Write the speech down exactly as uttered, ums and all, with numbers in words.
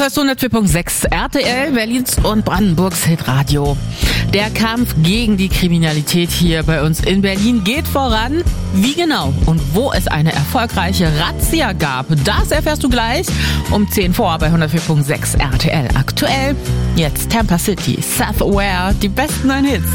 hörst hundertvier Komma sechs R T L, Berlins und Brandenburgs Hitradio. Der Kampf gegen die Kriminalität hier bei uns in Berlin geht voran. Wie genau und wo es eine erfolgreiche Razzia gab, das erfährst du gleich um zehn vor bei hundertvier Komma sechs R T L. Aktuell jetzt Tampa City, Self-Aware, die besten neuen Hits.